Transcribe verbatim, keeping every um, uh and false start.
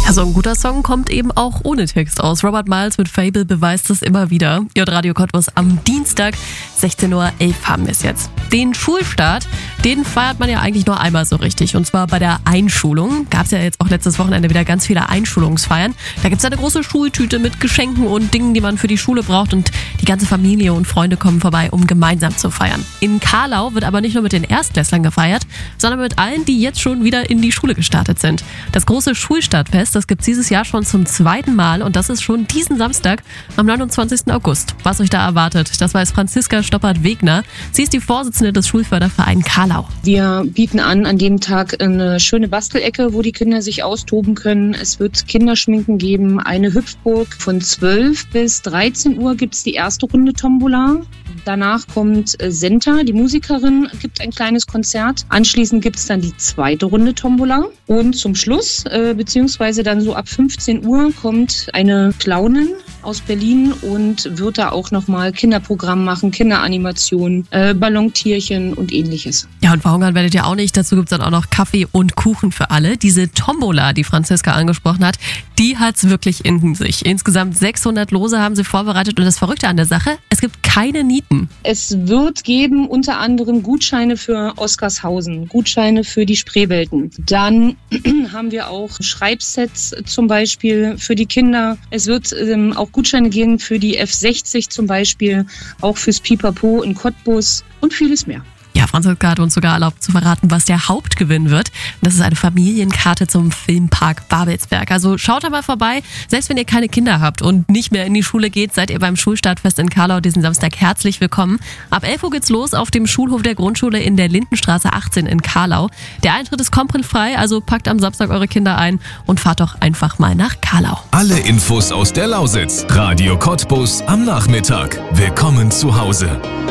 Ja, so ein guter Song kommt eben auch ohne Text aus. Robert Miles mit Fable beweist das immer wieder. J-Radio Cottbus am Dienstag, sechzehn Uhr elf haben wir es jetzt. Den Schulstart, den feiert man ja eigentlich nur einmal so richtig. Und zwar bei der Einschulung. Gab es ja jetzt auch letztes Wochenende wieder ganz viele Einschulungsfeiern. Da gibt es eine große Schultüte mit Geschenken und Dingen, die man für die Schule braucht. Und die ganze Familie und Freunde kommen vorbei, um gemeinsam zu feiern. In Carlau wird aber nicht nur mit den Erstklässlern gefeiert, sondern mit allen, die jetzt schon wieder in die Schule gestartet sind. Das große Schulstartfest, das gibt es dieses Jahr schon zum zweiten Mal und das ist schon diesen Samstag am neunundzwanzigsten August. Was euch da erwartet, das weiß Franziska Stoppert-Wegner. Sie ist die Vorsitzende des Schulfördervereins Carlau. Wir bieten an an dem Tag eine schöne Bastelecke, wo die Kinder sich austoben können. Es wird Kinderschminken geben, eine Hüpfburg. Von zwölf bis dreizehn Uhr gibt es die erste Runde Tombola. Danach kommt Senta, die Musikerin, gibt ein kleines Konzert. Anschließend gibt es dann die zweite Runde Tombola. Und zum Schluss, äh, beziehungsweise dann so ab fünfzehn Uhr, kommt eine Clownin aus Berlin und wird da auch nochmal Kinderprogramm machen, Kinderanimation, äh, Ballontierchen und ähnliches. Ja, und verhungern werdet ihr auch nicht. Dazu gibt es dann auch noch Kaffee und Kuchen für alle. Diese Tombola, die Franziska angesprochen hat, die hat es wirklich in sich. Insgesamt sechshundert Lose haben sie vorbereitet. Und das Verrückte an der Sache, es gibt keine Nieten. Es wird geben unter anderem Gutscheine für Oskarshausen, Gutscheine für die Spreewelten. Dann haben wir auch Schreibsets zum Beispiel für die Kinder. Es wird ähm, auch Gutscheine geben für die F sechzig zum Beispiel, auch fürs Pipapo in Cottbus und vieles mehr. Ja, Franziska hat uns sogar erlaubt zu verraten, was der Hauptgewinn wird. Das ist eine Familienkarte zum Filmpark Babelsberg. Also schaut da mal vorbei. Selbst wenn ihr keine Kinder habt und nicht mehr in die Schule geht, seid ihr beim Schulstartfest in Carlau diesen Samstag herzlich willkommen. Ab elf Uhr geht's los auf dem Schulhof der Grundschule in der Lindenstraße achtzehn in Carlau. Der Eintritt ist kompressfrei, also packt am Samstag eure Kinder ein und fahrt doch einfach mal nach Carlau. Alle Infos aus der Lausitz. Radio Cottbus am Nachmittag. Willkommen zu Hause.